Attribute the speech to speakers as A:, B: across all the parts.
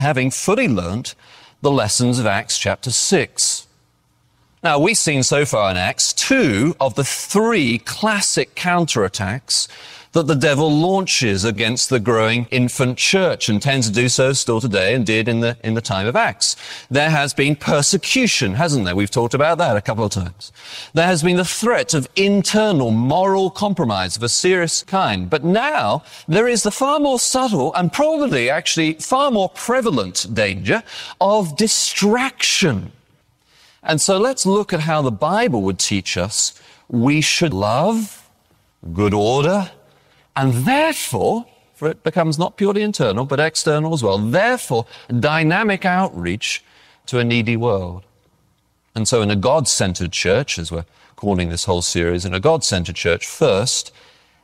A: having fully learnt the lessons of Acts chapter 6. Now, we've seen so far in Acts 2 of the 3 classic counterattacks that the devil launches against the growing infant church, and tends to do so still today, and did in the time of Acts. There has been persecution, hasn't there? We've talked about that a couple of times. There has been the threat of internal moral compromise of a serious kind. But now there is the far more subtle and probably actually far more prevalent danger of distraction. And so let's look at how the Bible would teach us we should love, good order, and therefore, for it becomes not purely internal, but external as well, therefore, dynamic outreach to a needy world. And so in a God-centered church, as we're calling this whole series, in a God-centered church, first,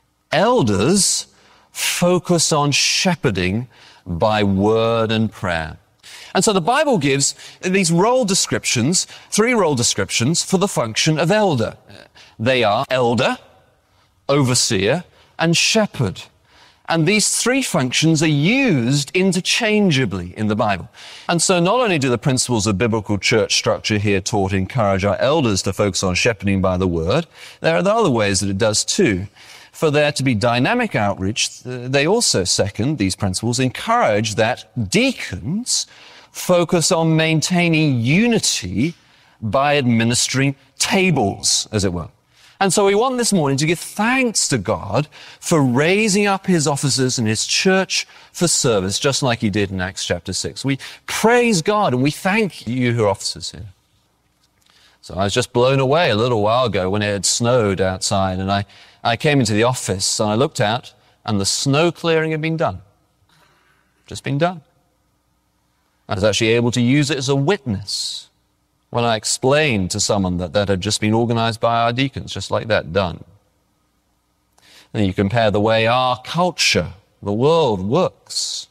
A: elders focus on shepherding by word and prayer. And so the Bible gives these role descriptions, 3 role descriptions for the function of elder. They are elder, overseer, and shepherd. And these 3 functions are used interchangeably in the Bible. And so not only do the principles of biblical church structure here taught encourage our elders to focus on shepherding by the word, there are other ways that it does too. For there to be dynamic outreach, they also, second, these principles encourage that deacons focus on maintaining unity by administering tables, as it were. And so we want this morning to give thanks to God for raising up his officers in his church for service, just like he did in Acts chapter 6. We praise God and we thank you who are officers here. So I was just blown away a little while ago when it had snowed outside, and I came into the office and I looked out and the snow clearing had been done. Just been done. I was actually able to use it as a witness when I explained to someone that had just been organized by our deacons, just like that, done. And you compare the way our culture, the world works.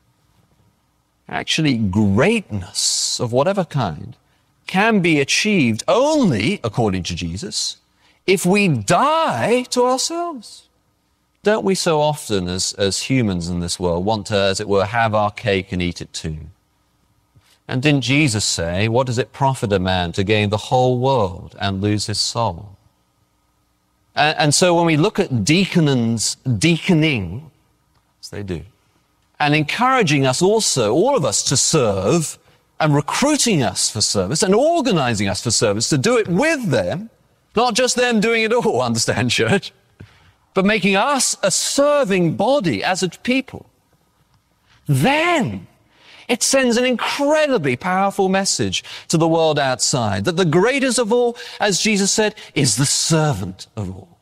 A: Actually, greatness of whatever kind can be achieved only, according to Jesus, if we die to ourselves. Don't we so often, as humans in this world, want to, as it were, have our cake and eat it too? And didn't Jesus say, what does it profit a man to gain the whole world and lose his soul? And so when we look at deaconing, as they do, and encouraging us also, all of us, to serve, and recruiting us for service, and organizing us for service, to do it with them, not just them doing it all, understand, church, but making us a serving body as a people, then it sends an incredibly powerful message to the world outside, that the greatest of all, as Jesus said, is the servant of all.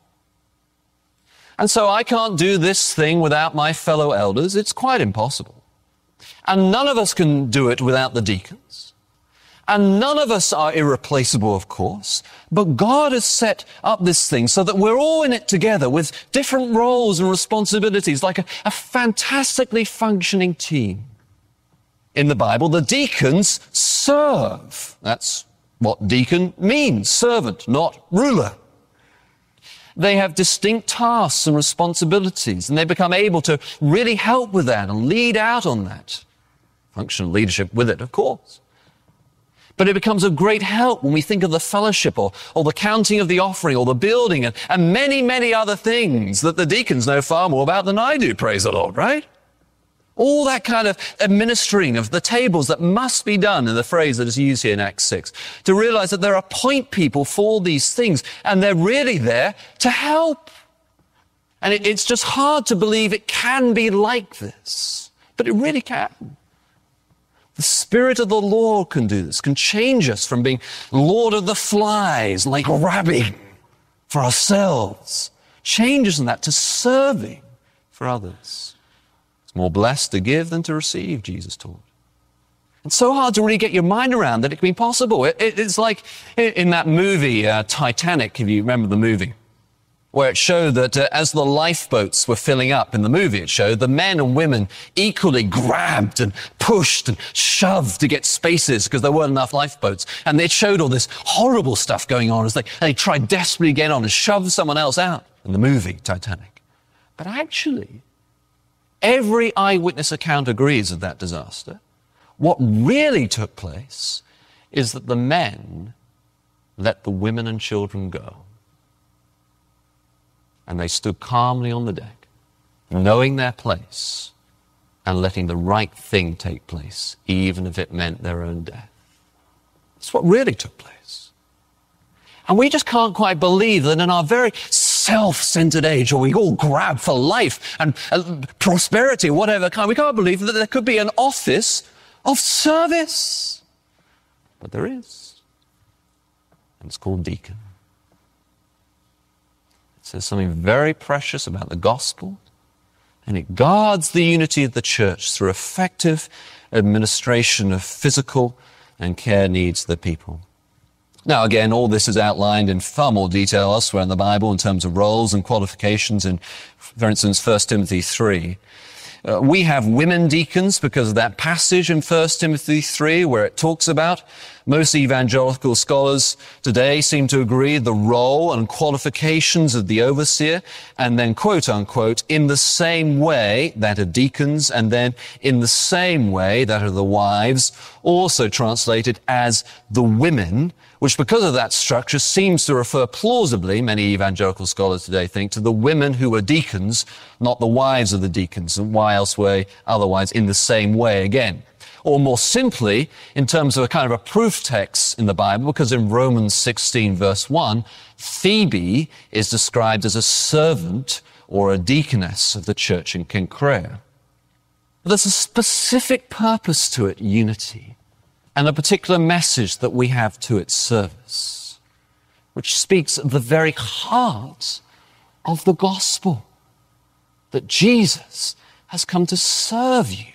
A: And so I can't do this thing without my fellow elders. It's quite impossible. And none of us can do it without the deacons. And none of us are irreplaceable, of course. But God has set up this thing so that we're all in it together with different roles and responsibilities, like a fantastically functioning team. In the Bible, the deacons serve. That's what deacon means, servant, not ruler. They have distinct tasks and responsibilities, and they become able to really help with that and lead out on that. Functional leadership with it, of course. But it becomes a great help when we think of the fellowship or the counting of the offering or the building and many, many other things that the deacons know far more about than I do, praise the Lord, right? All that kind of administering of the tables that must be done, in the phrase that is used here in Acts 6, to realize that there are point people for these things, and they're really there to help. And it's just hard to believe it can be like this, but it really can. The Spirit of the Lord can do this, can change us from being Lord of the flies, like grabbing for ourselves, change us in that to serving for others. It's more blessed to give than to receive, Jesus taught. It's so hard to really get your mind around that it can be possible. It's like in that movie, Titanic, if you remember the movie, where it showed that as the lifeboats were filling up in the movie, it showed the men and women equally grabbed and pushed and shoved to get spaces because there weren't enough lifeboats. And it showed all this horrible stuff going on as they tried desperately to get on and shove someone else out in the movie, Titanic. But actually, every eyewitness account agrees of that disaster. What really took place is that the men let the women and children go. And they stood calmly on the deck, knowing their place and letting the right thing take place, even if it meant their own death. That's what really took place. And we just can't quite believe that in our very self-centered age, where we all grab for life and prosperity, whatever kind, we can't believe that there could be an office of service. But there is. And it's called deacon. It says something very precious about the gospel, and it guards the unity of the church through effective administration of physical and care needs of the people. Now, again, all this is outlined in far more detail elsewhere in the Bible in terms of roles and qualifications in, for instance, 1 Timothy 3. We have women deacons because of that passage in 1 Timothy 3 where it talks about. Most evangelical scholars today seem to agree the role and qualifications of the overseer, and then, quote unquote, in the same way that are deacons, and then in the same way that are the wives, also translated as the women, which because of that structure seems to refer plausibly, many evangelical scholars today think, to the women who were deacons, not the wives of the deacons, and why elsewhere otherwise in the same way again. Or more simply, in terms of a kind of a proof text in the Bible, because in Romans 16 verse 1, Phoebe is described as a servant or a deaconess of the church in Cenchrea. But there's a specific purpose to it, unity, and a particular message that we have to its service, which speaks of the very heart of the gospel, that Jesus has come to serve you.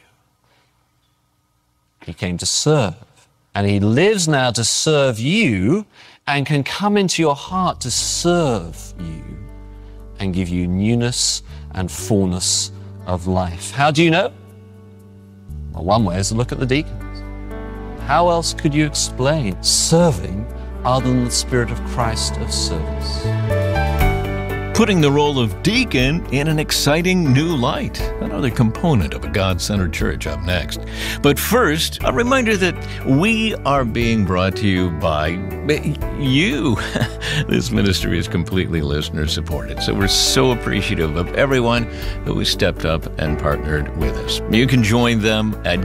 A: He came to serve, and he lives now to serve you and can come into your heart to serve you and give you newness and fullness of life. How do you know? Well, one way is to look at the deacons. How else could you explain serving other than the Spirit of Christ of service?
B: Putting the role of deacon in an exciting new light. Another component of a God-centered church up next. But first, a reminder that we are being brought to you by you. This ministry is completely listener-supported, so we're so appreciative of everyone who has stepped up and partnered with us. You can join them at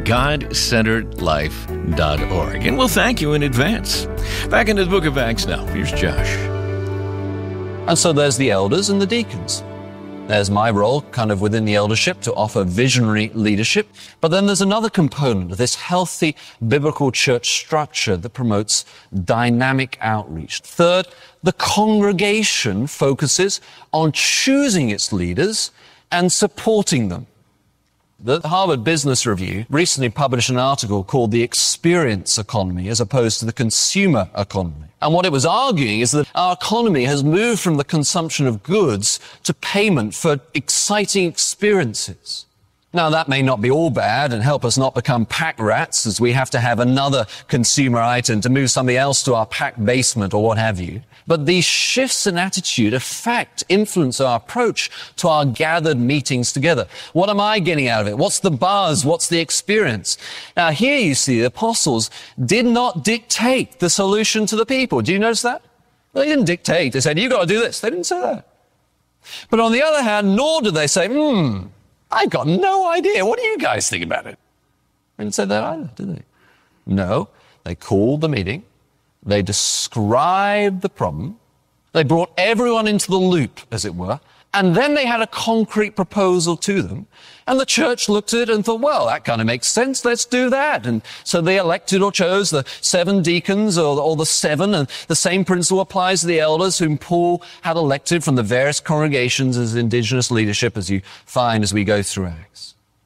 B: godcenteredlife.org, and we'll thank you in advance. Back into the book of Acts now. Here's Josh.
A: And so there's the elders and the deacons. There's my role kind of within the eldership to offer visionary leadership. But then there's another component of this healthy biblical church structure that promotes dynamic outreach. Third, the congregation focuses on choosing its leaders and supporting them. The Harvard Business Review recently published an article called The Experience Economy as opposed to the Consumer Economy. And what it was arguing is that our economy has moved from the consumption of goods to payment for exciting experiences. Now, that may not be all bad and help us not become pack rats as we have to have another consumer item to move something else to our pack basement or what have you. But these shifts in attitude influence our approach to our gathered meetings together. What am I getting out of it? What's the buzz? What's the experience? Now, here you see the apostles did not dictate the solution to the people. Do you notice that? They didn't dictate. They said, you've got to do this. They didn't say that. But on the other hand, nor did they say, I've got no idea. What do you guys think about it? They didn't say that either, did they? No, they called the meeting. They described the problem. They brought everyone into the loop, as it were. And then they had a concrete proposal to them. And the church looked at it and thought, well, that kind of makes sense. Let's do that. And so they elected or chose the 7 deacons or the 7. And the same principle applies to the elders whom Paul had elected from the various congregations as indigenous leadership, as you find as we go through Acts.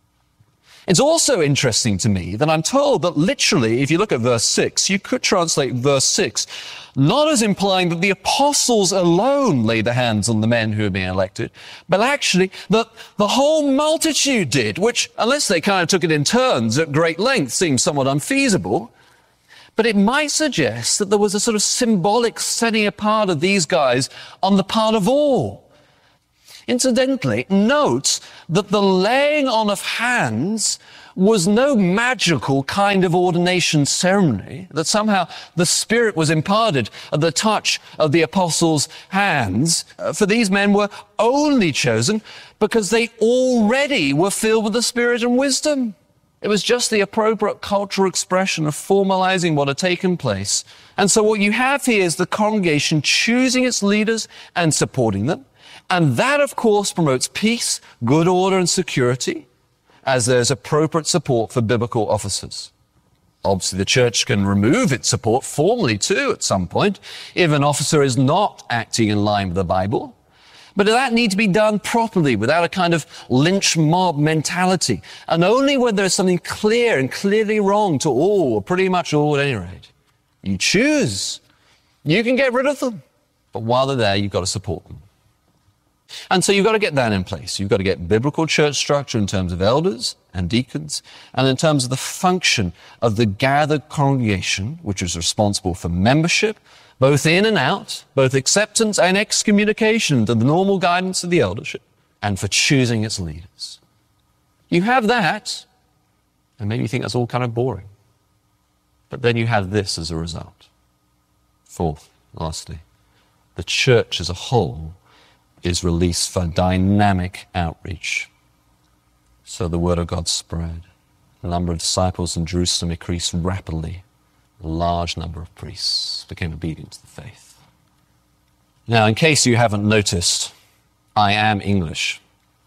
A: It's also interesting to me that I'm told that literally, if you look at verse 6, you could translate verse 6 not as implying that the apostles alone laid their hands on the men who had been elected, but actually that the whole multitude did, which, unless they kind of took it in turns at great length, seems somewhat unfeasible. But it might suggest that there was a sort of symbolic setting apart of these guys on the part of all. Incidentally, note that the laying on of hands was no magical kind of ordination ceremony, that somehow the Spirit was imparted at the touch of the apostles' hands. For these men were only chosen because they already were filled with the Spirit and wisdom. It was just the appropriate cultural expression of formalizing what had taken place. And so what you have here is the congregation choosing its leaders and supporting them. And that, of course, promotes peace, good order, and security, as there's appropriate support for biblical officers. Obviously, the church can remove its support formally too at some point if an officer is not acting in line with the Bible. But that needs to be done properly, without a kind of lynch mob mentality, and only when there's something clear and clearly wrong to all, or pretty much all at any rate. You choose. You can get rid of them. But while they're there, you've got to support them. And so you've got to get that in place. You've got to get biblical church structure in terms of elders and deacons, and in terms of the function of the gathered congregation, which is responsible for membership, both in and out, both acceptance and excommunication to the normal guidance of the eldership, and for choosing its leaders. You have that, and maybe you think that's all kind of boring. But then you have this as a result. Fourth, lastly, the church as a whole is released for dynamic outreach. So the word of God spread. The number of disciples in Jerusalem increased rapidly. A large number of priests became obedient to the faith. Now, in case you haven't noticed, I am English.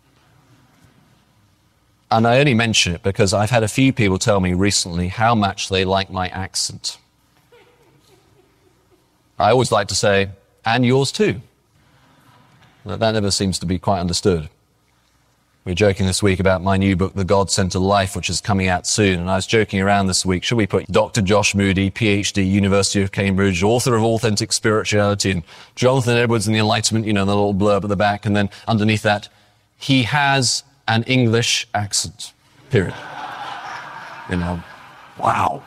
A: And I only mention it because I've had a few people tell me recently how much they like my accent. I always like to say, and yours too. That never seems to be quite understood. We were joking this week about my new book, The God-Centered Life, which is coming out soon. And I was joking around this week, should we put Dr. Josh Moody, PhD, University of Cambridge, author of Authentic Spirituality, and Jonathan Edwards and the Enlightenment, the little blurb at the back, and then underneath that, he has an English accent, period. Wow.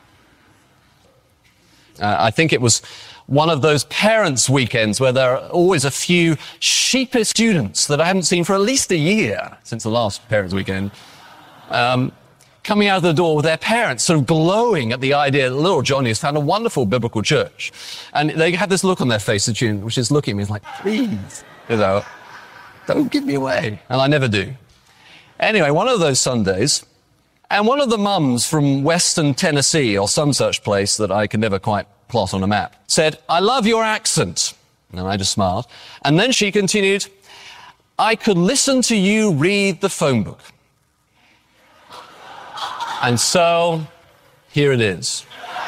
A: I think it was one of those parents' weekends where there are always a few sheepish students that I haven't seen for at least a year since the last parents' weekend, coming out of the door with their parents sort of glowing at the idea that little Johnny has found a wonderful biblical church. And they had this look on their face, which is looking at me, it's like, please, don't give me away. And I never do. Anyway, one of those Sundays, and one of the mums from Western Tennessee, or some such place that I can never quite plot on a map, said, I love your accent. And I just smiled. And then she continued, I could listen to you read the phone book. And so, here it is.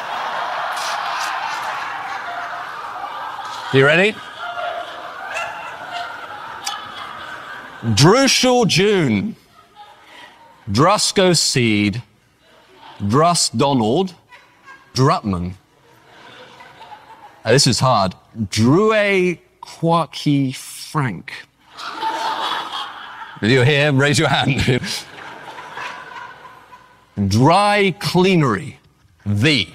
A: You ready? Drushel June, Drusco Seed, Drus Donald, Drutman. This is hard. Drue Quaki Frank. Did you hear? Raise your hand. Dry Cleanery. The.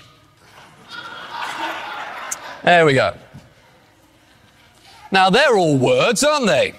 A: There we go. Now, they're all words, aren't they?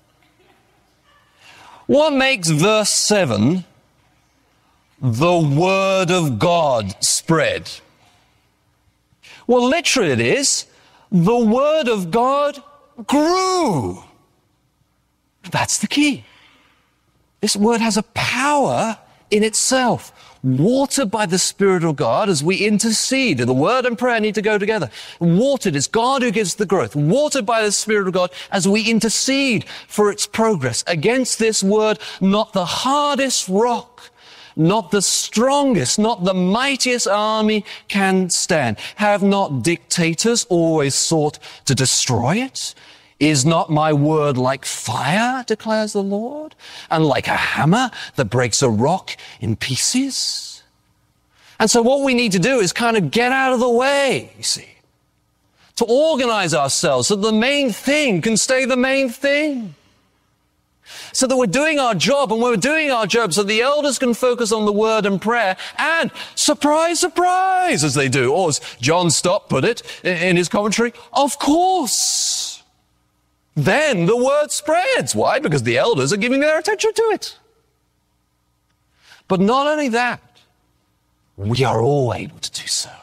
A: What makes verse 7 the word of God spread? Well, literally it is, the word of God grew. That's the key. This word has a power in itself, watered by the Spirit of God as we intercede. The word and prayer need to go together. Watered, it's God who gives the growth. Watered by the Spirit of God as we intercede for its progress. Against this word, not the hardest rock, not the strongest, not the mightiest army can stand. Have not dictators always sought to destroy it? Is not my word like fire, declares the Lord, and like a hammer that breaks a rock in pieces? And so what we need to do is kind of get out of the way, you see, to organize ourselves so the main thing can stay the main thing. So that we're doing our job, and we're doing our job so the elders can focus on the word and prayer, and surprise, surprise, as they do, or as John Stott put it in his commentary, of course. Then the word spreads. Why? Because the elders are giving their attention to it. But not only that, we are all able to do so.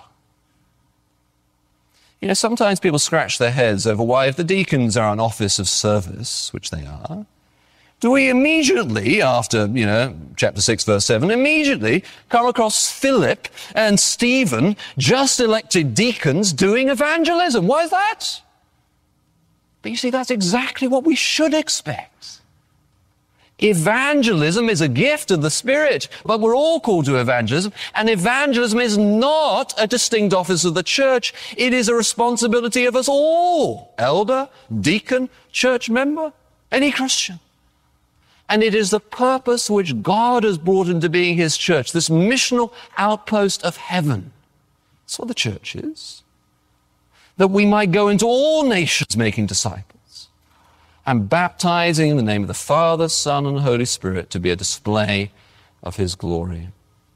A: You know, sometimes people scratch their heads over why, if the deacons are an office of service, which they are, do we immediately, after, chapter 6, verse 7, immediately come across Philip and Stephen, just elected deacons, doing evangelism? Why is that? But you see, that's exactly what we should expect. Evangelism is a gift of the Spirit, but we're all called to evangelism, and evangelism is not a distinct office of the church. It is a responsibility of us all, elder, deacon, church member, any Christian. And it is the purpose which God has brought into being his church, this missional outpost of heaven. That's what the church is. That we might go into all nations making disciples and baptizing in the name of the Father, Son, and Holy Spirit to be a display of his glory.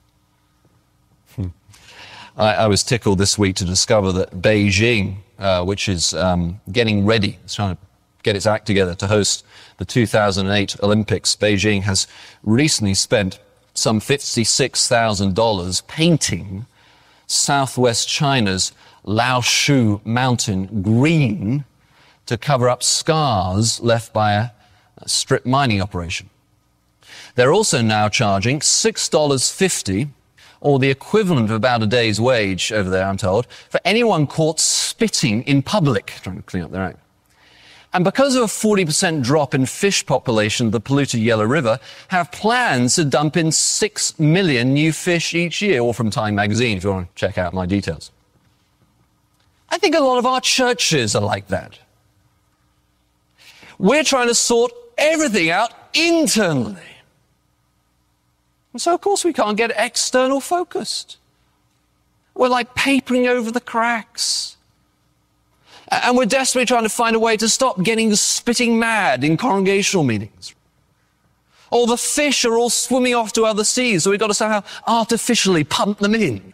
A: I was tickled this week to discover that Beijing, which is getting ready, it's trying to get its act together to host the 2008 Olympics, Beijing has recently spent some $56,000 painting southwest China's Laoshu mountain green to cover up scars left by a strip mining operation. They're also now charging $6.50, or the equivalent of about a day's wage over there, I'm told, for anyone caught spitting in public, trying to clean up their act. And because of a 40% drop in fish population of the polluted Yellow River, have plans to dump in 6 million new fish each year, all from Time magazine, if you want to check out my details. I think a lot of our churches are like that. We're trying to sort everything out internally. And so, of course, we can't get external focused. We're like papering over the cracks. And we're desperately trying to find a way to stop getting spitting mad in congregational meetings. Or the fish are all swimming off to other seas, so we've got to somehow artificially pump them in.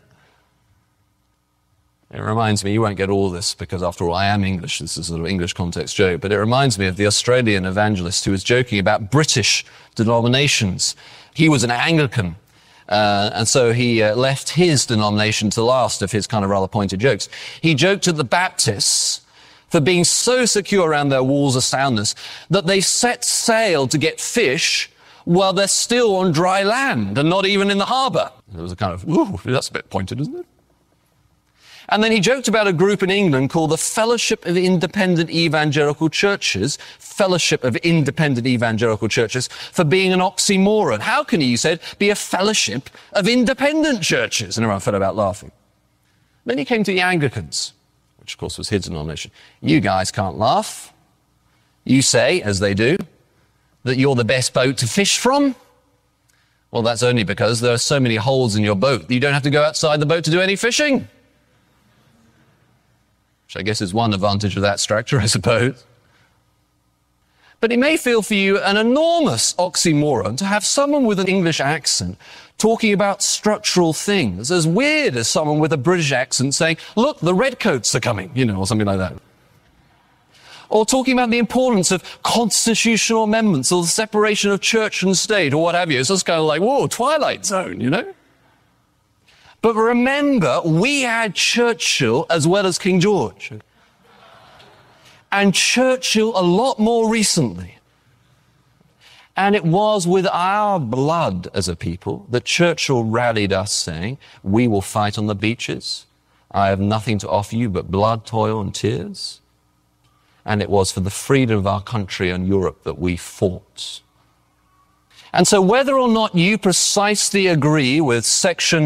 A: It reminds me, you won't get all this because, after all, I am English. This is a sort of English context joke. But it reminds me of the Australian evangelist who was joking about British denominations. He was an Anglican. And so he left his denomination to the last of his kind of rather pointed jokes. He joked at the Baptists for being so secure around their walls of soundness that they set sail to get fish while they're still on dry land and not even in the harbour. It was a kind of, ooh, that's a bit pointed, isn't it? And then he joked about a group in England called the Fellowship of Independent Evangelical Churches, Fellowship of Independent Evangelical Churches, for being an oxymoron. How can he, you said, be a fellowship of independent churches? And everyone fell about laughing. Then he came to the Anglicans, which of course was his denomination. You guys can't laugh. You say, as they do, that you're the best boat to fish from. Well, that's only because there are so many holes in your boat that you don't have to go outside the boat to do any fishing. Which I guess is one advantage of that structure, I suppose. But it may feel for you an enormous oxymoron to have someone with an English accent talking about structural things, as weird as someone with a British accent saying, look, the redcoats are coming, or something like that. Or talking about the importance of constitutional amendments or the separation of church and state or what have you. It's just kind of like, whoa, Twilight Zone, But remember, we had Churchill as well as King George. And Churchill a lot more recently. And it was with our blood as a people that Churchill rallied us saying, we will fight on the beaches. I have nothing to offer you but blood, toil, and tears. And it was for the freedom of our country and Europe that we fought. And so whether or not you precisely agree with section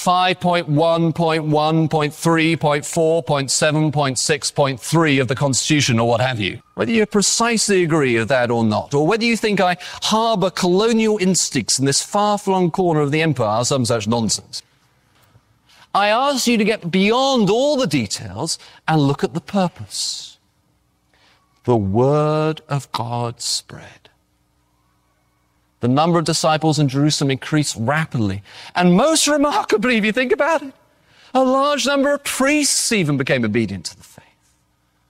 A: 5.1.1.3.4.7.6.3 of the Constitution or what have you, whether you precisely agree with that or not, or whether you think I harbour colonial instincts in this far-flung corner of the empire or some such nonsense, I ask you to get beyond all the details and look at the purpose. The Word of God spread. The number of disciples in Jerusalem increased rapidly. And most remarkably, if you think about it, a large number of priests even became obedient to the faith.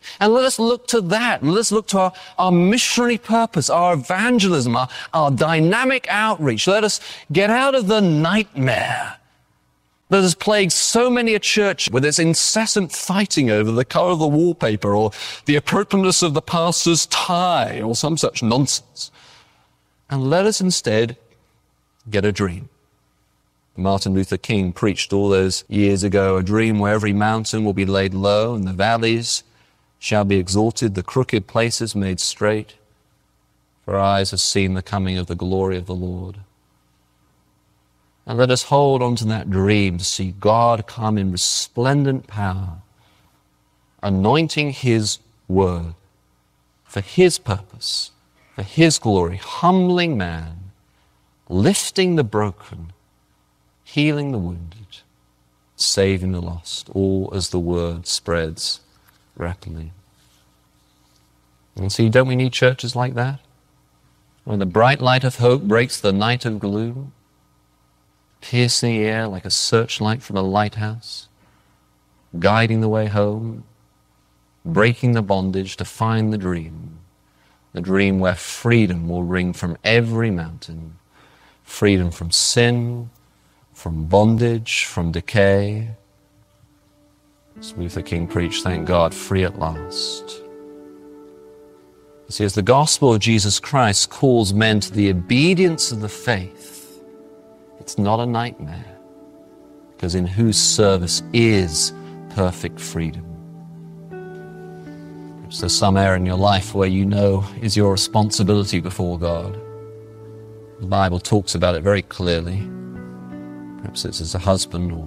A: And let us look to that. And let's look to our missionary purpose, our evangelism, our dynamic outreach. Let us get out of the nightmare that has plagued so many a church with its incessant fighting over the color of the wallpaper or the appropriateness of the pastor's tie or some such nonsense. And let us instead get a dream. Martin Luther King preached all those years ago, a dream where every mountain will be laid low and the valleys shall be exalted, the crooked places made straight, for eyes have seen the coming of the glory of the Lord. And let us hold on to that dream to see God come in resplendent power, anointing His word for His purpose, for His glory, humbling man, lifting the broken, healing the wounded, saving the lost, all as the word spreads rapidly. And see, don't we need churches like that? When the bright light of hope breaks the night of gloom, piercing the air like a searchlight from a lighthouse, guiding the way home, breaking the bondage to find the dream where freedom will ring from every mountain, freedom from sin, from bondage, from decay. As Luther King preached, thank God, free at last. You see, as the gospel of Jesus Christ calls men to the obedience of the faith, it's not a nightmare, because in whose service is perfect freedom. Perhaps there's some area in your life where you know is your responsibility before God. The Bible talks about it very clearly. Perhaps it's as a husband or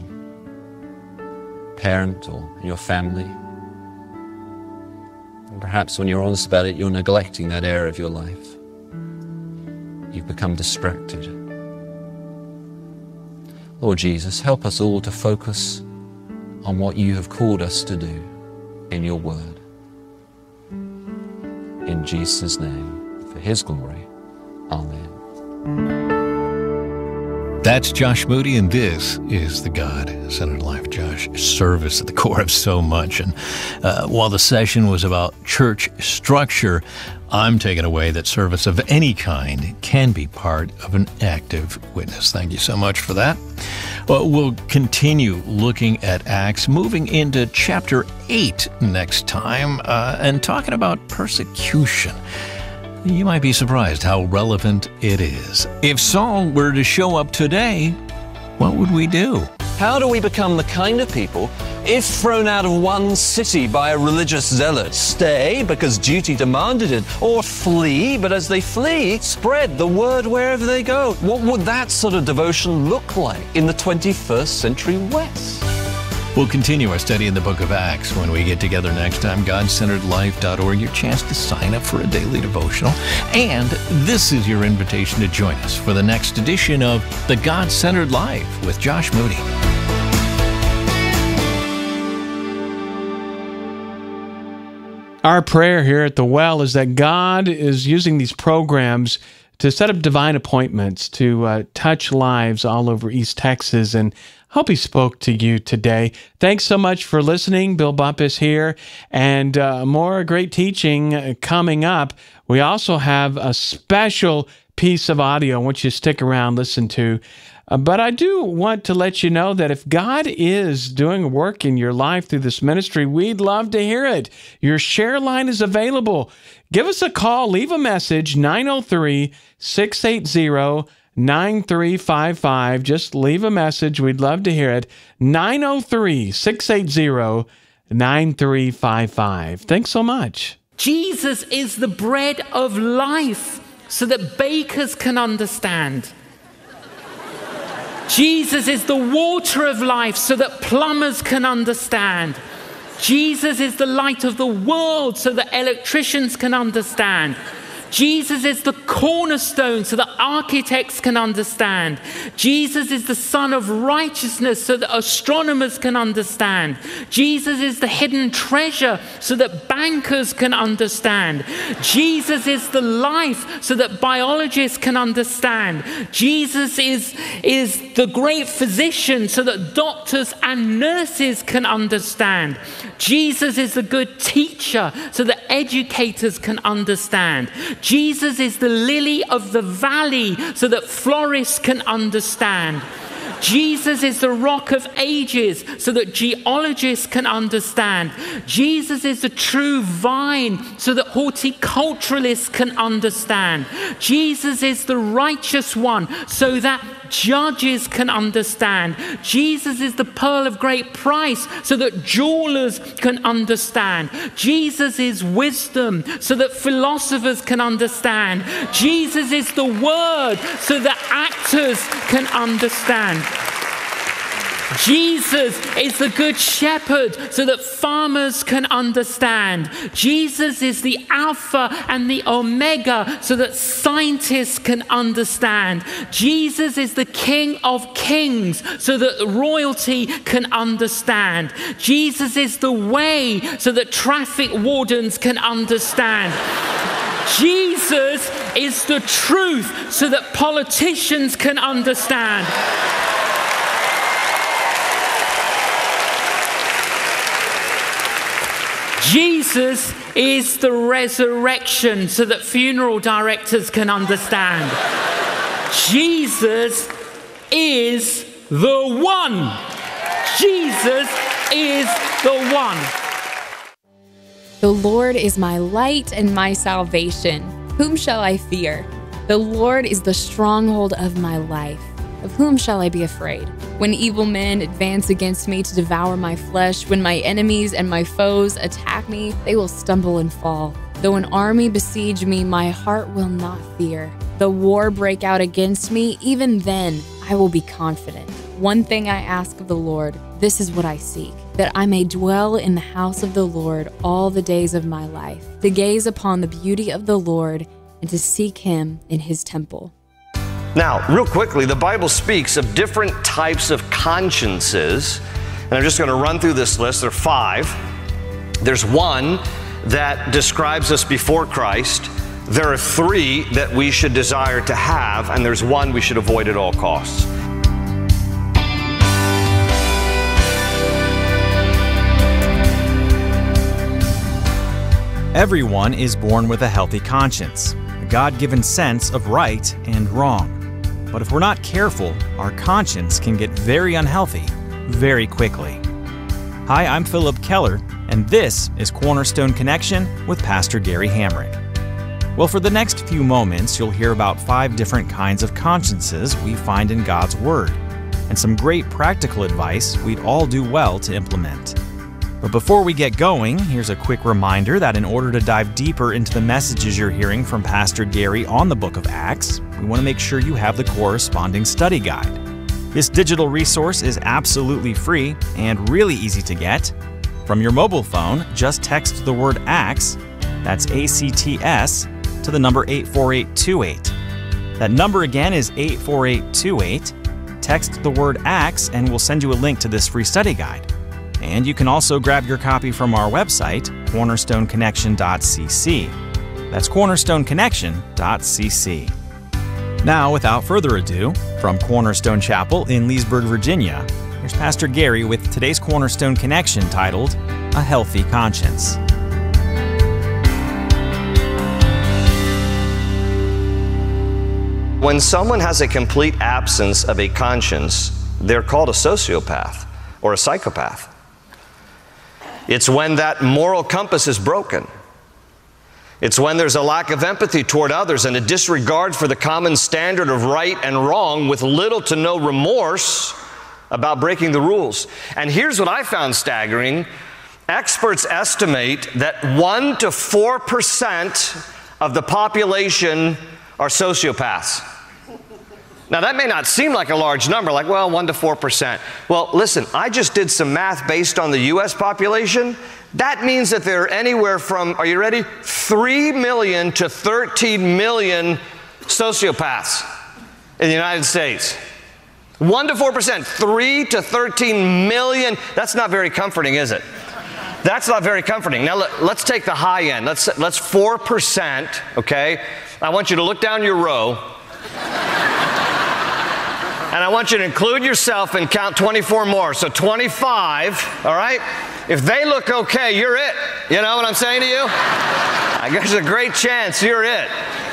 A: parent or in your family. And perhaps when you're honest about it, you're neglecting that area of your life. You've become distracted. Lord Jesus, help us all to focus on what you have called us to do in your word. In Jesus' name, for his glory. Amen.
B: That's Josh Moody, and this is the God-Centered Life. Josh, service at the core of so much. And while the session was about church structure, I'm taking away that service of any kind can be part of an active witness. Thank you so much for that. Well, we'll continue looking at Acts, moving into chapter 8 next time, and talking about persecution. You might be surprised how relevant it is. If Saul were to show up today, what would we do?
A: How do we become the kind of people, if thrown out of one city by a religious zealot, stay because duty demanded it, or flee, but as they flee, spread the word wherever they go? What would that sort of devotion look like in the 21st century West?
B: We'll continue our study in the book of Acts when we get together next time. GodCenteredLife.org, your chance to sign up for a daily devotional. And this is your invitation to join us for the next edition of The God-Centered Life with Josh Moody.
C: Our prayer here at The Well is that God is using these programs to set up divine appointments to touch lives all over East Texas, and hope he spoke to you today. Thanks so much for listening. Bill Bumpus here, and more great teaching coming up. We also have a special piece of audio I want you to stick around, listen to. But I do want to let you know that if God is doing work in your life through this ministry, we'd love to hear it. Your share line is available. Give us a call. Leave a message, 903-680-9355. Just leave a message. We'd love to hear it. 903-680-9355. Thanks so much.
D: Jesus is the bread of life so that bakers can understand. Jesus is the water of life so that plumbers can understand. Jesus is the light of the world so that electricians can understand. Jesus is the cornerstone so that architects can understand. Jesus is the Son of righteousness so that astronomers can understand. Jesus is the hidden treasure so that bankers can understand. Jesus is the life so that biologists can understand. Jesus is the great physician so that doctors and nurses can understand. Jesus is the good teacher so that educators can understand. Jesus is the lily of the valley so that florists can understand. Jesus is the rock of ages so that geologists can understand. Jesus is the true vine so that horticulturalists can understand. Jesus is the righteous one so that judges can understand. Jesus is the pearl of great price so that jewelers can understand. Jesus is wisdom so that philosophers can understand. Jesus is the word so that actors can understand. Jesus is the good shepherd so that farmers can understand. Jesus is the Alpha and the Omega so that scientists can understand. Jesus is the King of Kings so that royalty can understand. Jesus is the way so that traffic wardens can understand. Jesus is the truth so that politicians can understand. Jesus is the resurrection so that funeral directors can understand. Jesus is the one. Jesus is the one.
E: The Lord is my light and my salvation. Whom shall I fear? The Lord is the stronghold of my life. Of whom shall I be afraid? When evil men advance against me to devour my flesh, when my enemies and my foes attack me, they will stumble and fall. Though an army besiege me, my heart will not fear. Though war break out against me, even then I will be confident. One thing I ask of the Lord, this is what I seek, that I may dwell in the house of the Lord all the days of my life, to gaze upon the beauty of the Lord and to seek him in his temple.
F: Now, real quickly, the Bible speaks of different types of consciences, and I'm just going to run through this list. There are 5. There's one that describes us before Christ. There are 3 that we should desire to have, and there's one we should avoid at all costs.
G: Everyone is born with a healthy conscience, a God-given sense of right and wrong. But if we're not careful, our conscience can get very unhealthy very quickly. Hi, I'm Philip Keller, and this is Cornerstone Connection with Pastor Gary Hamrick. Well, for the next few moments, you'll hear about 5 different kinds of consciences we find in God's Word, and some great practical advice we'd all do well to implement. But before we get going, here's a quick reminder that in order to dive deeper into the messages you're hearing from Pastor Gary on the book of Acts, we want to make sure you have the corresponding study guide. This digital resource is absolutely free and really easy to get. From your mobile phone, just text the word ACTS, that's ACTS, to the number 84828. That number again is 84828. Text the word ACTS and we'll send you a link to this free study guide. And you can also grab your copy from our website, cornerstoneconnection.cc. That's cornerstoneconnection.cc. Now, without further ado, from Cornerstone Chapel in Leesburg, Virginia, here's Pastor Gary with today's Cornerstone Connection titled, A Healthy Conscience.
F: When someone has a complete absence of a conscience, they're called a sociopath or a psychopath. It's when that moral compass is broken. It's when there's a lack of empathy toward others and a disregard for the common standard of right and wrong with little to no remorse about breaking the rules. And here's what I found staggering. Experts estimate that 1% to 4% of the population are sociopaths. Now, that may not seem like a large number, like, well, 1 to 4%. Well, listen, I just did some math based on the U.S. population. That means that there are anywhere from, are you ready, 3 million to 13 million sociopaths in the United States. 1 to 4%, 3 to 13 million. That's not very comforting, is it? That's not very comforting. Now, let's take the high end. Let's 4%, okay? I want you to look down your row. And I want you to include yourself and count 24 more. So 25, all right? If they look okay, you're it. You know what I'm saying to you? I guess there's a great chance you're it.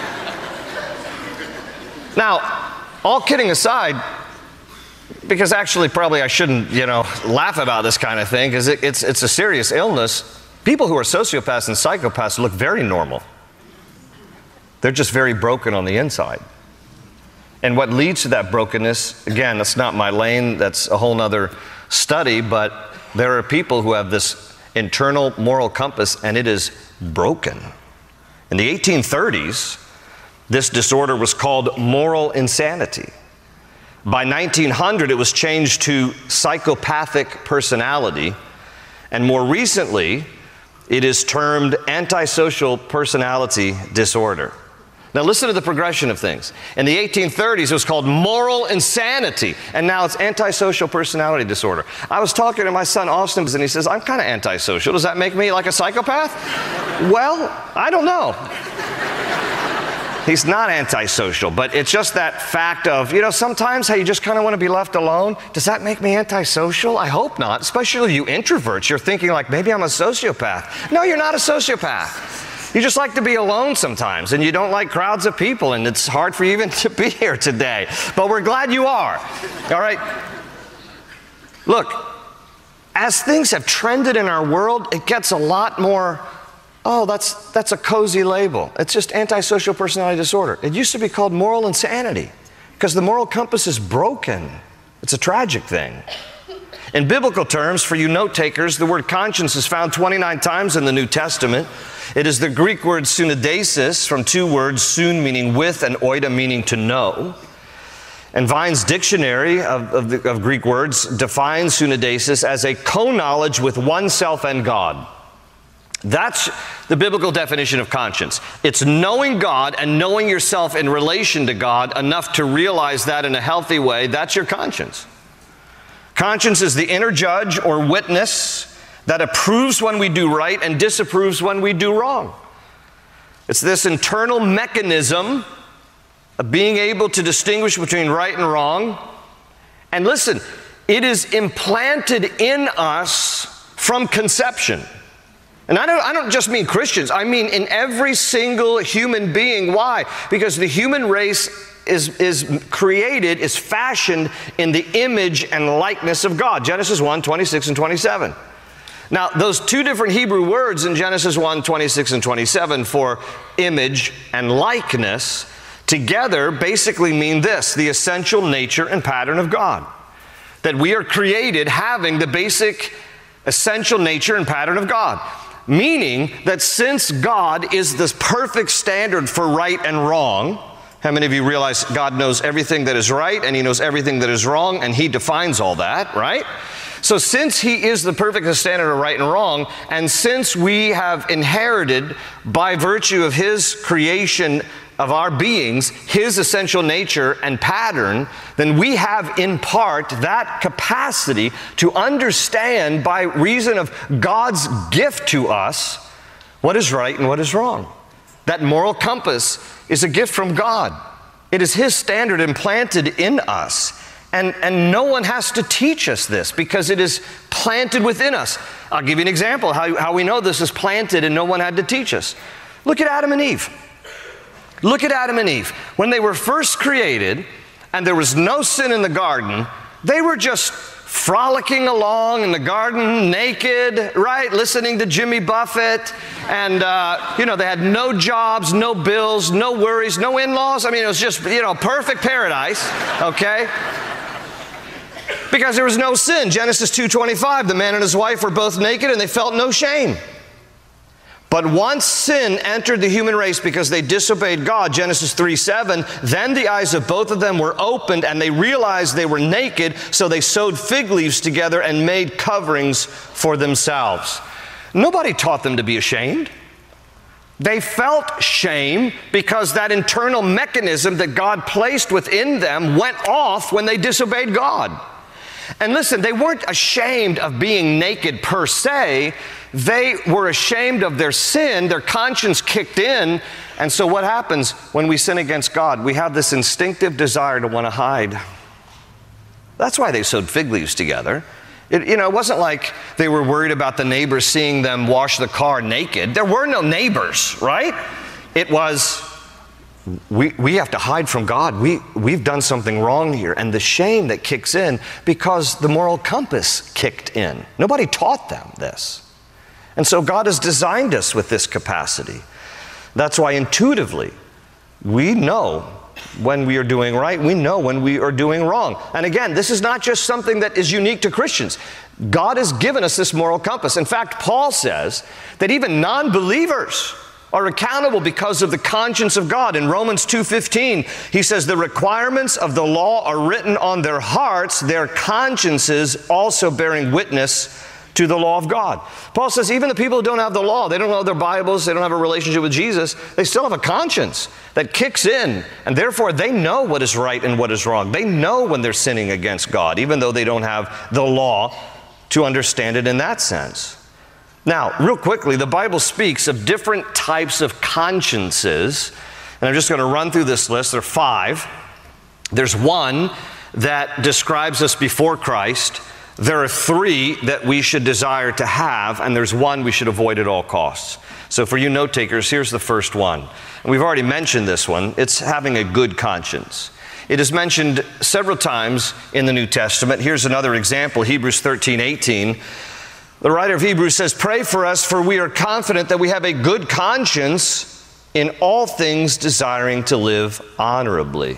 F: Now, all kidding aside, because actually probably I shouldn't, laugh about this kind of thing, because it's a serious illness. People who are sociopaths and psychopaths look very normal. They're just very broken on the inside. And what leads to that brokenness, again, that's not my lane, that's a whole nother study, but there are people who have this internal moral compass and it is broken. In the 1830s, this disorder was called moral insanity. By 1900, it was changed to psychopathic personality, and more recently, it is termed antisocial personality disorder. Now listen to the progression of things. In the 1830s, it was called moral insanity, and now it's antisocial personality disorder. I was talking to my son Austin, and he says, I'm kind of antisocial. Does that make me like a psychopath? Well, I don't know. He's not antisocial, but it's just that fact of, sometimes how you just kind of want to be left alone. Does that make me antisocial? I hope not, especially you introverts. You're thinking like, maybe I'm a sociopath. No, you're not a sociopath. You just like to be alone sometimes, and you don't like crowds of people, and it's hard for you even to be here today. But we're glad you are. All right? Look, as things have trended in our world, it gets a lot more, that's a cozy label. It's just antisocial personality disorder. It used to be called moral insanity because the moral compass is broken. It's a tragic thing. In biblical terms, for you note takers, the word conscience is found 29 times in the New Testament. It is the Greek word synodesis, from two words, sun meaning with and oida meaning to know. And Vine's dictionary of Greek words defines synodesis as a co-knowledge with oneself and God. That's the biblical definition of conscience. It's knowing God and knowing yourself in relation to God enough to realize that in a healthy way. That's your conscience. Conscience is the inner judge or witness that approves when we do right and disapproves when we do wrong. It's this internal mechanism of being able to distinguish between right and wrong. And listen, it is implanted in us from conception. And I don't just mean Christians, I mean in every single human being. Why? Because the human race is created, is fashioned in the image and likeness of God. Genesis 1, 26 and 27. Now, those two different Hebrew words in Genesis 1, 26 and 27 for image and likeness together basically mean this: the essential nature and pattern of God. That we are created having the basic essential nature and pattern of God. Meaning that since God is this perfect standard for right and wrong, how many of you realize God knows everything that is right and He knows everything that is wrong, and He defines all that, right? So since He is the perfect standard of right and wrong, and since we have inherited by virtue of His creation of our beings, His essential nature and pattern, then we have in part that capacity to understand by reason of God's gift to us what is right and what is wrong. That moral compass is a gift from God. It is His standard implanted in us. And no one has to teach us this because it is planted within us. I'll give you an example how we know this is planted and no one had to teach us. Look at Adam and Eve. Look at Adam and Eve. When they were first created and there was no sin in the garden, they were just frolicking along in the garden naked, right? Listening to Jimmy Buffett. And, they had no jobs, no bills, no worries, no in-laws. I mean, it was just, perfect paradise, okay? Because there was no sin. Genesis 2:25, the man and his wife were both naked and they felt no shame. But once sin entered the human race because they disobeyed God, Genesis 3:7, then the eyes of both of them were opened and they realized they were naked, so they sewed fig leaves together and made coverings for themselves. Nobody taught them to be ashamed. They felt shame because that internal mechanism that God placed within them went off when they disobeyed God. And listen, they weren't ashamed of being naked per se. They were ashamed of their sin. Their conscience kicked in. And so what happens when we sin against God? We have this instinctive desire to want to hide. That's why they sewed fig leaves together. It wasn't like they were worried about the neighbors seeing them wash the car naked. There were no neighbors, right? It was, we have to hide from God. We've done something wrong here. And the shame that kicks in because the moral compass kicked in. Nobody taught them this. And so God has designed us with this capacity. That's why intuitively we know when we are doing right, we know when we are doing wrong. And again, this is not just something that is unique to Christians. God has given us this moral compass. In fact, Paul says that even non-believers are accountable because of the conscience of God. In Romans 2:15, he says, the requirements of the law are written on their hearts, their consciences also bearing witness to the law of God. Paul says even the people who don't have the law, they don't know their Bibles, they don't have a relationship with Jesus, they still have a conscience that kicks in, and therefore they know what is right and what is wrong. They know when they're sinning against God, even though they don't have the law to understand it in that sense. Now, real quickly, the Bible speaks of different types of consciences, and I'm just going to run through this list. There are 5. There's one that describes us before Christ. There are 3 that we should desire to have, and there's one we should avoid at all costs. So for you note takers, here's the first one. And we've already mentioned this one. It's having a good conscience. It is mentioned several times in the New Testament. Here's another example, Hebrews 13:18. The writer of Hebrews says, pray for us, for we are confident that we have a good conscience in all things, desiring to live honorably.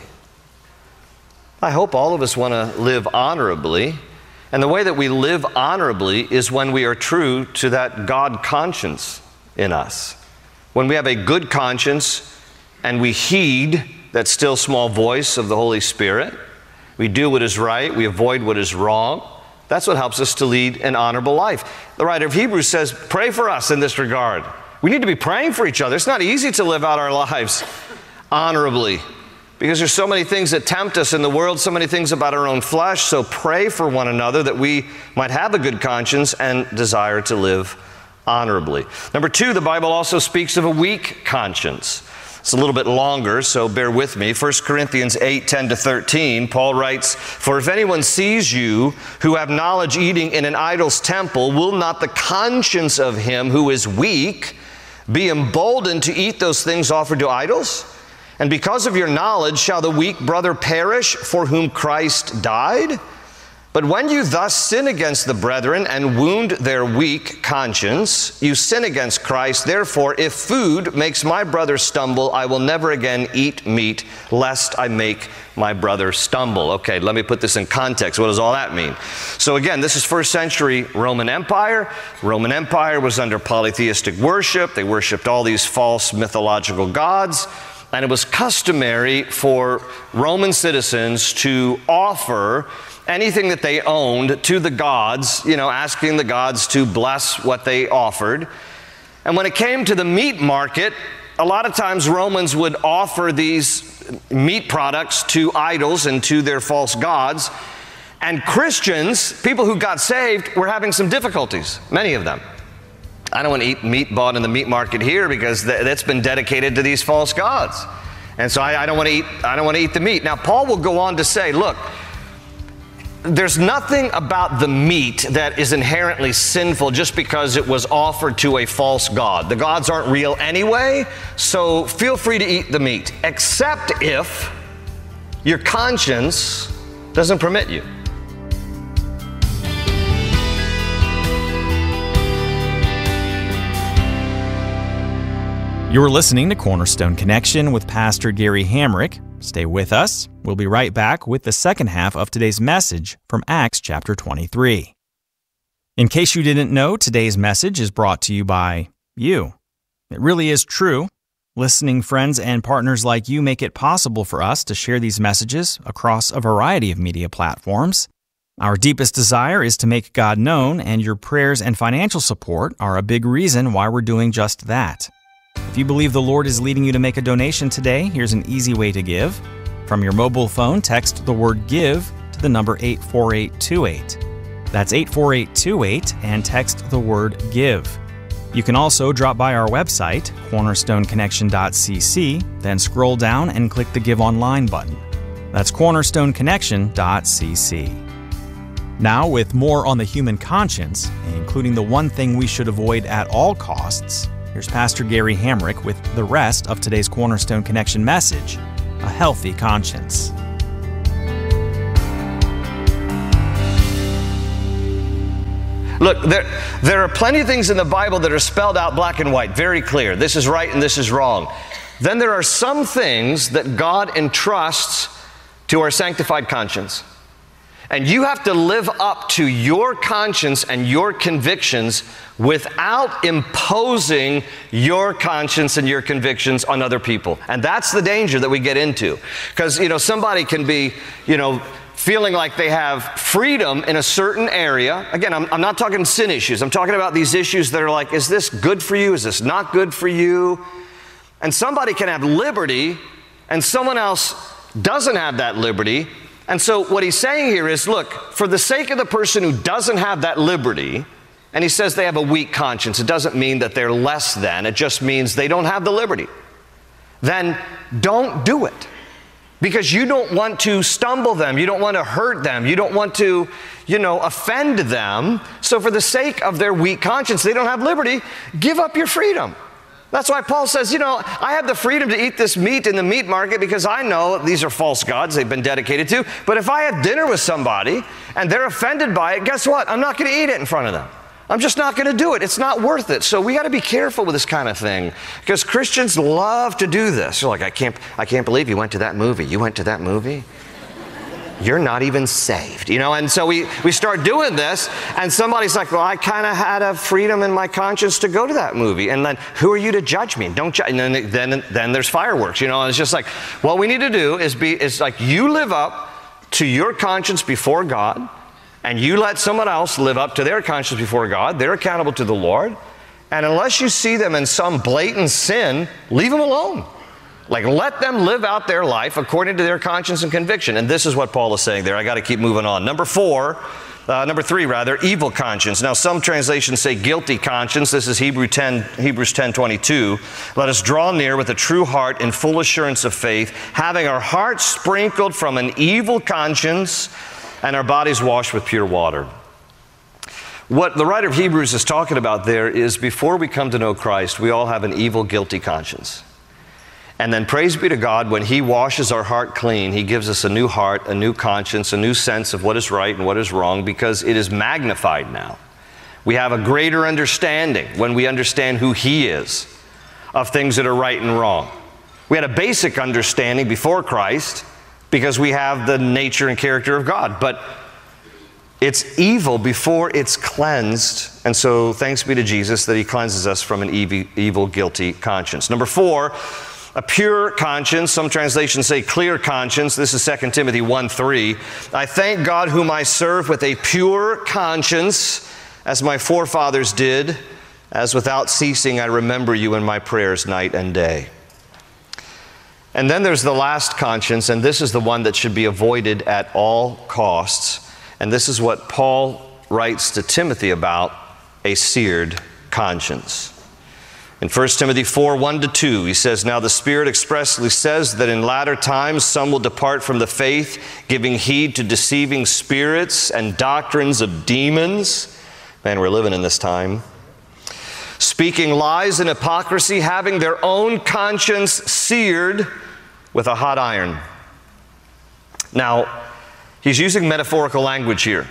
F: I hope all of us want to live honorably. And the way that we live honorably is when we are true to that God conscience in us. When we have a good conscience and we heed that still small voice of the Holy Spirit, we do what is right, we avoid what is wrong. That's what helps us to lead an honorable life. The writer of Hebrews says, pray for us in this regard. We need to be praying for each other. It's not easy to live out our lives honorably, because there's so many things that tempt us in the world, so many things about our own flesh. So pray for one another that we might have a good conscience and desire to live honorably. Number 2, the Bible also speaks of a weak conscience. It's a little bit longer, so bear with me. 1 Corinthians 8:10-13, Paul writes, for if anyone sees you who have knowledge eating in an idol's temple, will not the conscience of him who is weak be emboldened to eat those things offered to idols? And because of your knowledge, shall the weak brother perish for whom Christ died? But when you thus sin against the brethren and wound their weak conscience, you sin against Christ. Therefore, if food makes my brother stumble, I will never again eat meat, lest I make my brother stumble. Okay, let me put this in context. What does all that mean? So again, this is first century Roman Empire. Roman Empire was under polytheistic worship. They worshiped all these false mythological gods. And it was customary for Roman citizens to offer anything that they owned to the gods, asking the gods to bless what they offered. And when it came to the meat market, a lot of times Romans would offer these meat products to idols and to their false gods. And Christians, people who got saved, were having some difficulties, many of them. I don't want to eat meat bought in the meat market here because that's been dedicated to these false gods. And so I don't want to eat the meat. Now, Paul will go on to say, look, there's nothing about the meat that is inherently sinful just because it was offered to a false god. The gods aren't real anyway, so feel free to eat the meat, except if your conscience doesn't permit you.
G: You're listening to Cornerstone Connection with Pastor Gary Hamrick. Stay with us. We'll be right back with the second half of today's message from Acts chapter 23. In case you didn't know, today's message is brought to you by you. It really is true. Listening friends and partners like you make it possible for us to share these messages across a variety of media platforms. Our deepest desire is to make God known, and your prayers and financial support are a big reason why we're doing just that. If you believe the Lord is leading you to make a donation today, here's an easy way to give. From your mobile phone, text the word GIVE to the number 84828. That's 84828 and text the word GIVE. You can also drop by our website, cornerstoneconnection.cc, then scroll down and click the Give Online button. That's cornerstoneconnection.cc. Now, with more on the human conscience, including the one thing we should avoid at all costs, here's Pastor Gary Hamrick with the rest of today's Cornerstone Connection message, A Healthy Conscience.
F: Look, there are plenty of things in the Bible that are spelled out black and white, very clear. This is right and this is wrong. Then there are some things that God entrusts to our sanctified conscience. And you have to live up to your conscience and your convictions without imposing your conscience and your convictions on other people. And that's the danger that we get into. Because, somebody can be, feeling like they have freedom in a certain area. Again, I'm not talking sin issues. I'm talking about these issues that are like, is this good for you? Is this not good for you? And somebody can have liberty, and someone else doesn't have that liberty. And so what he's saying here is, look, for the sake of the person who doesn't have that liberty, and he says they have a weak conscience, it doesn't mean that they're less than. It just means they don't have the liberty. Then don't do it. Because you don't want to stumble them. You don't want to hurt them. You don't want to, offend them. So for the sake of their weak conscience, they don't have liberty, give up your freedom. That's why Paul says, I have the freedom to eat this meat in the meat market because I know these are false gods they've been dedicated to. But if I have dinner with somebody and they're offended by it, guess what? I'm not going to eat it in front of them. I'm just not going to do it. It's not worth it. So we got to be careful with this kind of thing because Christians love to do this. You're like, I can't believe you went to that movie. You went to that movie? You're not even saved, And so we start doing this, and somebody's like, well, I kind of had a freedom in my conscience to go to that movie. And then, who are you to judge me? Don't judge. And then there's fireworks, And it's just like, what we need to do is like you live up to your conscience before God, and you let someone else live up to their conscience before God. They're accountable to the Lord. And unless you see them in some blatant sin, leave them alone. Like, let them live out their life according to their conscience and conviction. And this is what Paul is saying there. I got to keep moving on. Number three, evil conscience. Now, some translations say guilty conscience. This is Hebrews 10:22. Let us draw near with a true heart in full assurance of faith, having our hearts sprinkled from an evil conscience and our bodies washed with pure water. What the writer of Hebrews is talking about there is before we come to know Christ, we all have an evil, guilty conscience. And then praise be to God, when He washes our heart clean, He gives us a new heart, a new conscience, a new sense of what is right and what is wrong, because it is magnified now. We have a greater understanding when we understand who He is of things that are right and wrong. We had a basic understanding before Christ because we have the nature and character of God. But it's evil before it's cleansed. And so thanks be to Jesus that He cleanses us from an evil, guilty conscience. Number 4, a pure conscience. Some translations say clear conscience. This is 2 Timothy 1:3. I thank God whom I serve with a pure conscience, as my forefathers did, as without ceasing I remember you in my prayers night and day. And then there's the last conscience, and this is the one that should be avoided at all costs. And this is what Paul writes to Timothy about, a seared conscience. In 1 Timothy 4:1-2, he says, now the Spirit expressly says that in latter times some will depart from the faith, giving heed to deceiving spirits and doctrines of demons. Man, we're living in this time. Speaking lies and hypocrisy, having their own conscience seared with a hot iron. Now, he's using metaphorical language here.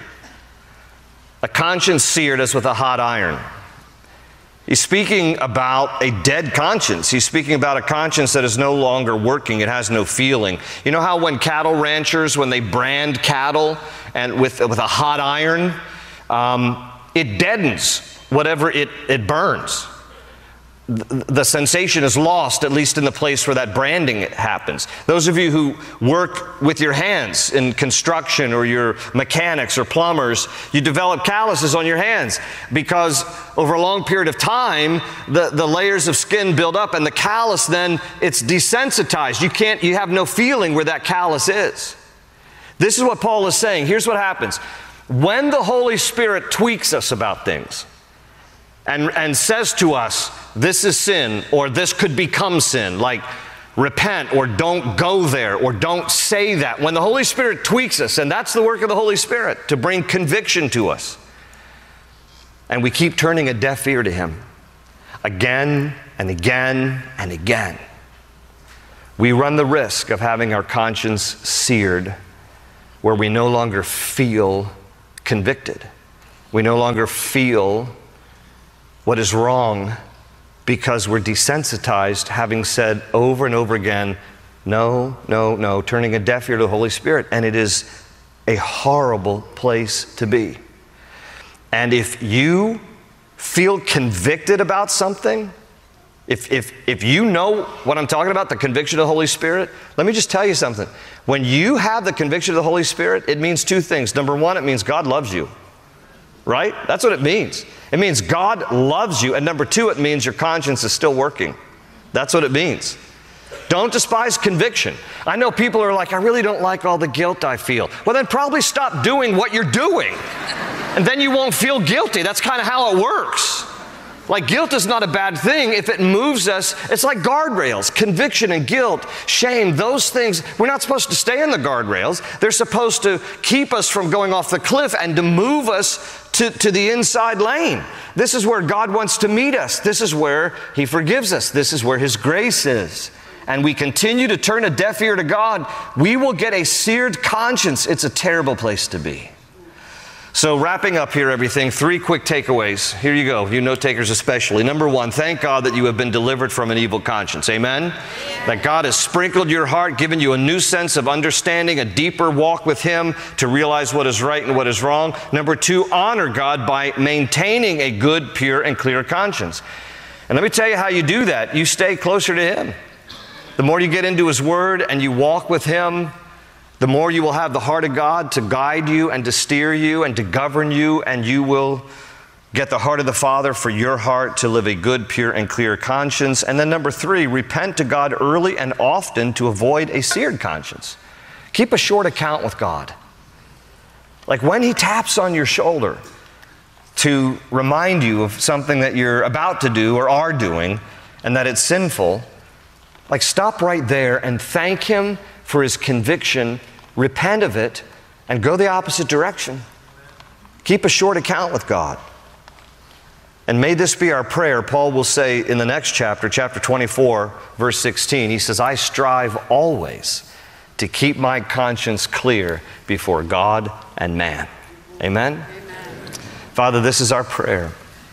F: A conscience seared as with a hot iron. He's speaking about a dead conscience. He's speaking about a conscience that is no longer working. It has no feeling. You know how when cattle ranchers, when they brand cattle and with a hot iron, it deadens whatever it burns. the sensation is lost, at least in the place where that branding happens. Those of you who work with your hands in construction, or you're mechanics or plumbers, you develop calluses on your hands because over a long period of time, the layers of skin build up, and the callus then, it's desensitized. You have no feeling where that callus is. This is what Paul is saying. Here's what happens. When the Holy Spirit tweaks us about things, and says to us, this is sin, or this could become sin, like repent, or don't go there, or don't say that. When the Holy Spirit tweaks us, and that's the work of the Holy Spirit, to bring conviction to us, and we keep turning a deaf ear to Him again and again and again, we run the risk of having our conscience seared, where we no longer feel convicted. We no longer feel what is wrong, because we're desensitized, having said over and over again, no, no, no, turning a deaf ear to the Holy Spirit. And it is a horrible place to be. And if you feel convicted about something, if you know what I'm talking about, the conviction of the Holy Spirit, let me just tell you something. When you have the conviction of the Holy Spirit, it means two things. Number one, it means God loves you. Right? That's what it means. It means God loves you. And number two, it means your conscience is still working. That's what it means. Don't despise conviction. I know people are like, I really don't like all the guilt I feel. Well, then probably stop doing what you're doing. And then you won't feel guilty. That's kind of how it works. Like, guilt is not a bad thing if it moves us. It's like guardrails. Conviction and guilt, shame, those things, we're not supposed to stay in the guardrails. They're supposed to keep us from going off the cliff and to move us to the inside lane. This is where God wants to meet us. This is where He forgives us. This is where His grace is. And we continue to turn a deaf ear to God, we will get a seared conscience. It's a terrible place to be. So wrapping up here everything, 3 quick takeaways. Here you go, you note takers especially. Number 1, thank God that you have been delivered from an evil conscience. Amen? Yeah. That God has sprinkled your heart, given you a new sense of understanding, a deeper walk with Him to realize what is right and what is wrong. Number 2, honor God by maintaining a good, pure, and clear conscience. And let me tell you how you do that. You stay closer to Him. The more you get into His Word and you walk with Him, the more you will have the heart of God to guide you and to steer you and to govern you, and you will get the heart of the Father for your heart to live a good, pure, and clear conscience. And then number 3, repent to God early and often to avoid a seared conscience. Keep a short account with God. Like when He taps on your shoulder to remind you of something that you're about to do or are doing and that it's sinful, like stop right there and thank Him for His conviction, repent of it, and go the opposite direction. Keep a short account with God. And may this be our prayer. Paul will say in the next chapter, chapter 24, verse 16, he says, I strive always to keep my conscience clear before God and man. Amen? Amen. Father, this is our prayer.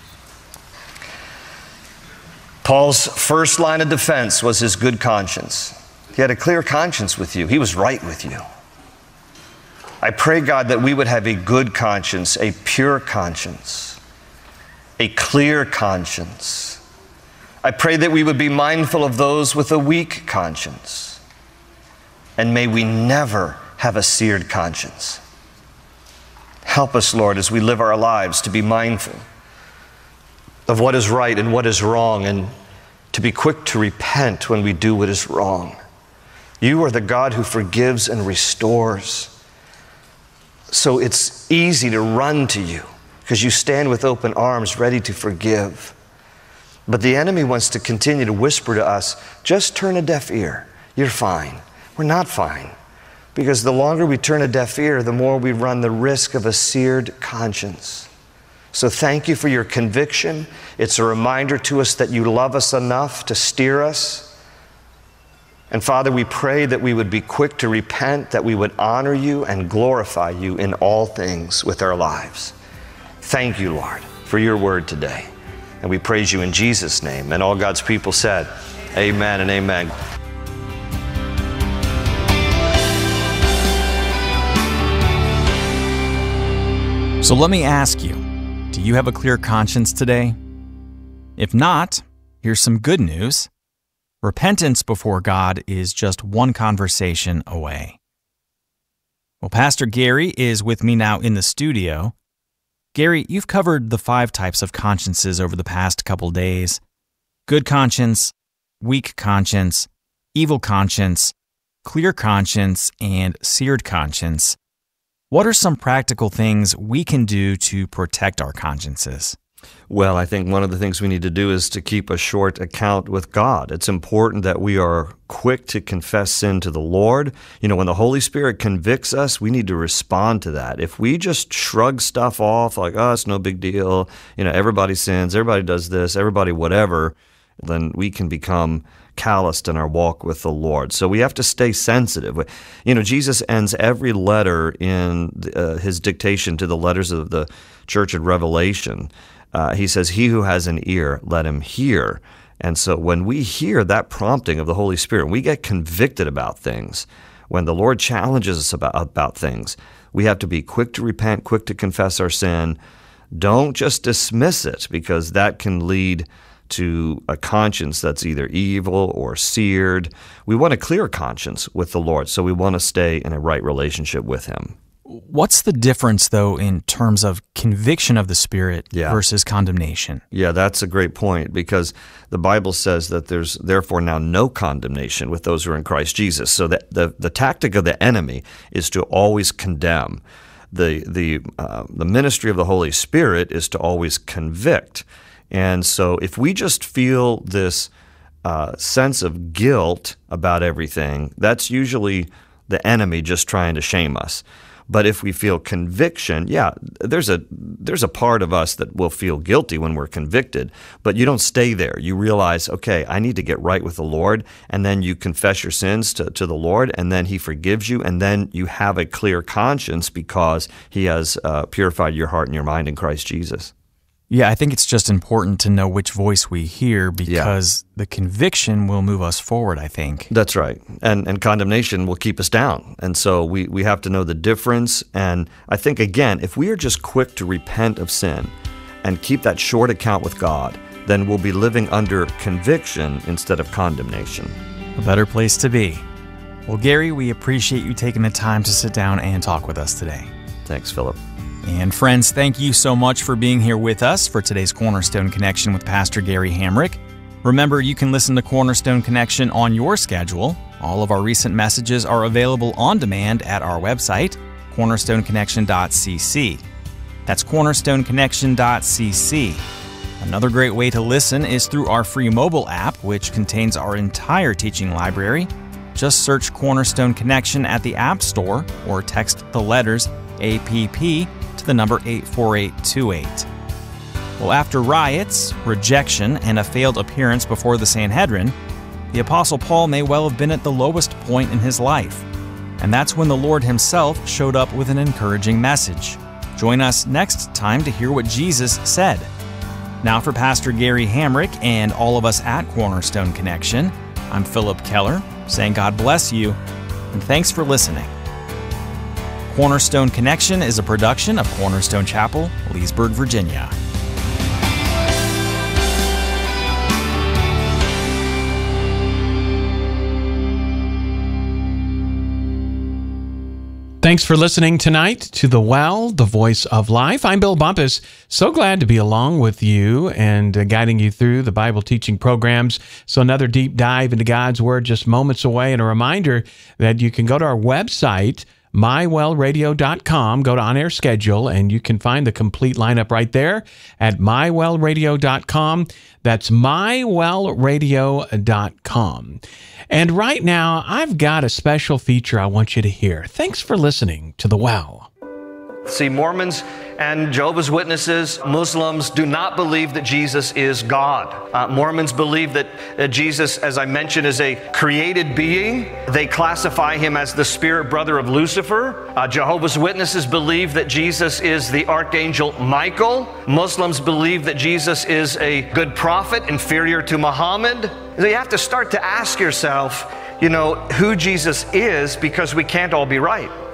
F: Paul's first line of defense was his good conscience. He had a clear conscience with you. He was right with you. I pray, God, that we would have a good conscience, a pure conscience, a clear conscience. I pray that we would be mindful of those with a weak conscience. And may we never have a seared conscience. Help us, Lord, as we live our lives to be mindful of what is right and what is wrong, and to be quick to repent when we do what is wrong. You are the God who forgives and restores. So it's easy to run to you because you stand with open arms ready to forgive. But the enemy wants to continue to whisper to us, just turn a deaf ear. You're fine. We're not fine. Because the longer we turn a deaf ear, the more we run the risk of a seared conscience. So thank you for your conviction. It's a reminder to us that you love us enough to steer us. And Father, we pray that we would be quick to repent, that we would honor you and glorify you in all things with our lives. Thank you, Lord, for your word today. And we praise you in Jesus' name. And all God's people said, amen and amen.
G: So let me ask you, do you have a clear conscience today? If not, here's some good news. Repentance before God is just one conversation away. Well, Pastor Gary is with me now in the studio. Gary, you've covered the 5 types of consciences over the past couple days. Good conscience, weak conscience, evil conscience, clear conscience, and seared conscience. What are some practical things we can do to protect our consciences?
F: Well, I think one of the things we need to do is to keep a short account with God. It's important that we are quick to confess sin to the Lord. When the Holy Spirit convicts us, we need to respond to that. If we just shrug stuff off like, oh, it's no big deal, everybody sins, everybody does this, everybody whatever, then we can become calloused in our walk with the Lord. So we have to stay sensitive. Jesus ends every letter in his dictation to the letters of the church at Revelation. He says, he who has an ear, let him hear. And so when we hear that prompting of the Holy Spirit, we get convicted about things. When the Lord challenges us about things, we have to be quick to repent, quick to confess our sin. Don't just dismiss it, because that can lead to a conscience that's either evil or seared. We want a clear conscience with the Lord, so we want to stay in a right relationship with Him.
G: What's the difference, though, in terms of conviction of the Spirit versus condemnation?
F: Yeah, that's a great point, because the Bible says that there's therefore now no condemnation with those who are in Christ Jesus. So the tactic of the enemy is to always condemn. The ministry of the Holy Spirit is to always convict. And so if we just feel this sense of guilt about everything, that's usually the enemy just trying to shame us. But if we feel conviction, there's a part of us that will feel guilty when we're convicted, but you don't stay there. You realize, okay, I need to get right with the Lord, and then you confess your sins to the Lord, and then He forgives you, and then you have a clear conscience because He has purified your heart and your mind in Christ Jesus.
G: Yeah, I think it's just important to know which voice we hear, because the conviction will move us forward, I think.
F: That's right. And condemnation will keep us down. And so we have to know the difference. And I think, again, if we are just quick to repent of sin and keep that short account with God, then we'll be living under conviction instead of condemnation.
G: A better place to be. Well, Gary, we appreciate you taking the time to sit down and talk with us today.
F: Thanks, Philip.
G: And friends, thank you so much for being here with us for today's Cornerstone Connection with Pastor Gary Hamrick. Remember, you can listen to Cornerstone Connection on your schedule. All of our recent messages are available on demand at our website, cornerstoneconnection.cc. That's cornerstoneconnection.cc. Another great way to listen is through our free mobile app, which contains our entire teaching library. Just search Cornerstone Connection at the App Store or text the letters APP to the number 84828. Well, after riots, rejection, and a failed appearance before the Sanhedrin, the Apostle Paul may well have been at the lowest point in his life. And that's when the Lord Himself showed up with an encouraging message. Join us next time to hear what Jesus said. Now for Pastor Gary Hamrick and all of us at Cornerstone Connection, I'm Philip Keller, saying God bless you, and thanks for listening. Cornerstone Connection is a production of Cornerstone Chapel, Leesburg, Virginia.
C: Thanks for listening tonight to The Well, the Voice of Life. I'm Bill Bumpus. So glad to be along with you and guiding you through the Bible teaching programs. So another deep dive into God's Word just moments away, and a reminder that you can go to our website, mywellradio.com, go to On Air Schedule, and you can find the complete lineup right there at mywellradio.com. That's mywellradio.com. And right now, I've got a special feature I want you to hear. Thanks for listening to The Well.
F: See, Mormons and Jehovah's Witnesses, Muslims do not believe that Jesus is God. Mormons believe that Jesus, as I mentioned, is a created being. They classify Him as the spirit brother of Lucifer. Jehovah's Witnesses believe that Jesus is the archangel Michael. Muslims believe that Jesus is a good prophet, inferior to Muhammad. So you have to start to ask yourself, who Jesus is, because we can't all be right.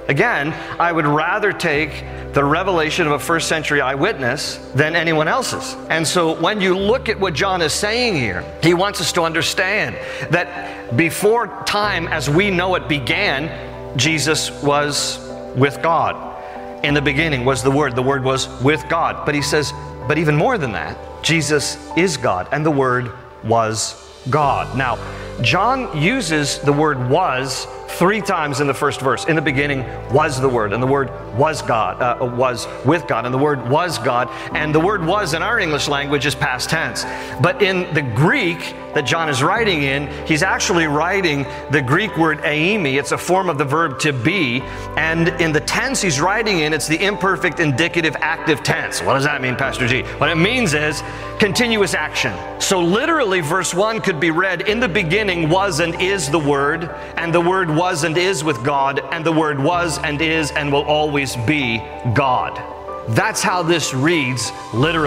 F: Again, I would rather take the revelation of a first century eyewitness than anyone else's. And so when you look at what John is saying here, he wants us to understand that before time as we know it began, Jesus was with God. In the beginning was the Word was with God. But he says, but even more than that, Jesus is God, and the Word was God. Now, John uses the word was 3 times in the first verse. In the beginning was the Word, and the Word was God, was with God, and the Word was God. And the word was in our English language is past tense. But in the Greek that John is writing in, he's actually writing the Greek word eimi. It's a form of the verb to be. And in the tense he's writing in, it's the imperfect indicative active tense. What does that mean, Pastor G? What it means is continuous action. So literally verse 1 could be read, in the beginning was and is the Word, and the Word was and is with God, and the Word was and is and will always be God. That's how this reads literally.